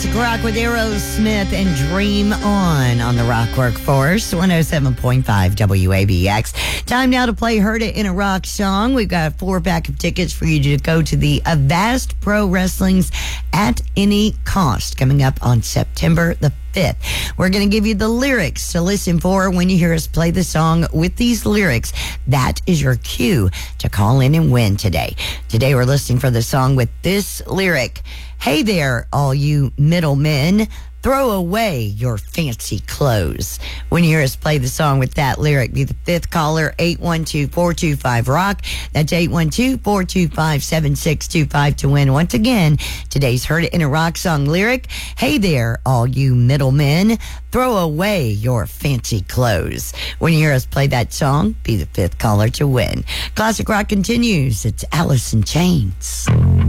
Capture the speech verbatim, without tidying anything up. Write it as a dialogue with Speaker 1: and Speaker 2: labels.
Speaker 1: Classic rock with Aerosmith and Dream On on the Rock Workforce, one oh seven point five W A B X. Time now to play Heard It in a Rock Song. We've got a four pack of tickets for you to go to the Avast Pro Wrestling's At Any Cost coming up on September the fifth. We're going to give you the lyrics to listen for when you hear us play the song with these lyrics. That is your cue to call in and win today. Today we're listening for the song with this lyric. Hey there, all you middlemen. Throw away your fancy clothes. When you hear us play the song with that lyric, be the fifth caller, eight one two, four two five, ROCK. That's eight one two, four two five, seven six two five to win. Once again, today's Heard It in a Rock Song lyric. Hey there, all you middlemen. Throw away your fancy clothes. When you hear us play that song, be the fifth caller to win. Classic Rock continues. It's Alice in Chains.